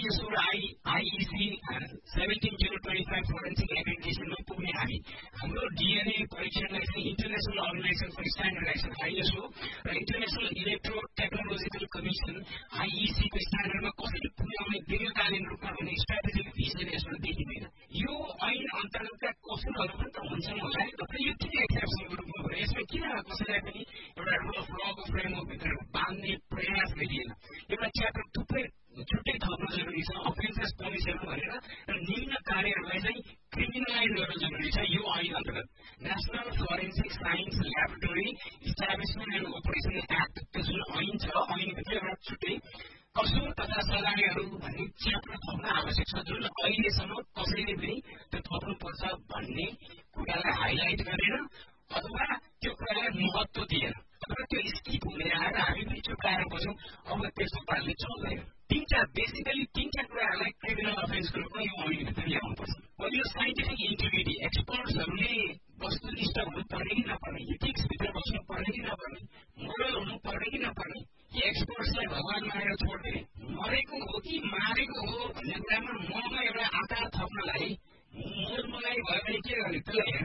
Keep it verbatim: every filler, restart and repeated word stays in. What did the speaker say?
ISO र I आइइसी seventeen zero twenty five forensic एक्रेडिटेसनमा पुग्ने हामी हाम्रो डिएनए परीक्षणलाई चाहिँ international organisation for standardisation ISO र इन्टरनेसनल इलेक्ट्रो टेक्नोलोजिकल कमिसन आइइसी को स्ट्यान्डर्डमा कसरी पुर्याउने दीर्घकालीन रूपमा भन्ने स्ट्राटेजिक भिजन यसमा देखिँदैन। यो ऐन अन्तर्गतका कसुरहरू पनि त हुन्छन् होला नि, तपाईँ यो किन एक्सेप्सनको रूपमा भयो? यसमा किन कसैलाई पनि एउटा रुल अफ लको फ्रेमवर्कभित्र बाँध्ने प्रयास गरिएन? एउटा च्याप्टर थुप्रै छुट्टै थप्न जरुरी छ, अफेन्सेस पनिसहरू भनेर, र निम्न कार्यहरूलाई चाहिँ क्रिमिनलाइज गर्न जरुरी छ। यो ऐन अन्तर्गत national forensic science laboratory establishment and operation act त्यो जुन ऐन छ, ऐनभित्र एउटा छुट्टै कसुर तथा सजायहरू भन्ने च्याप्टर थप्न आवश्यक छ, जुन अहिलेसम्म कसैले पनि त्यो थप्नुपर्छ भन्ने कुरालाई हाइलाइट गरेर अथवा त्यो कुरालाई महत्त्व दिएर अथवा त्यो स्किप हुँदै आएर हामी पनि चुकाएर बस्यौँ। अब त्यस्तो पाराले चल्दैन। तीनटा बेसिकली तीनटा कुराहरूलाई क्रिमिनल अफेन्सको रूपमा यो ऐनभित्र ल्याउनुपर्छ। पहिलो साइन्टिफिक इन्टिग्रिटी, एक्सपर्ट्सहरूले वस्तुनिष्ठ हुनुपर्ने कि नपर्ने, इथिक्सभित्र बस्नु पर्ने कि नपर्ने, मोरल हुनुपर्ने कि नपर्ने, यी एक्सपर्ट्सलाई भगवान मानेर छोडिदिने